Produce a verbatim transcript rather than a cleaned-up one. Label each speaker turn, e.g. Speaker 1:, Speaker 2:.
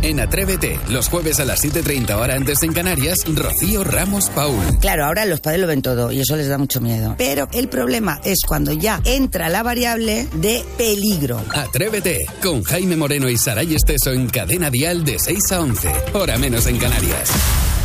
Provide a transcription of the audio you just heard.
Speaker 1: En Atrévete, los jueves a las siete y treinta hora antes en Canarias, Rocío Ramos Paul.
Speaker 2: Claro, ahora los padres lo ven todo y eso les da mucho miedo. Pero el problema es cuando ya entra la variable de peligro.
Speaker 1: Atrévete, con Jaime Moreno y Saray Esteso en Cadena Dial de seis a once, hora menos en Canarias.